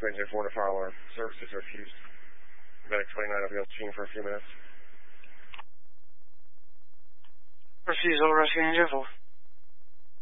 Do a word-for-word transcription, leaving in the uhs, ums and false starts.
Rescue Engine four to fire alarm. Services refused. Medic twenty-nine will be on scene for a few minutes. Refusal, Rescue Engine four.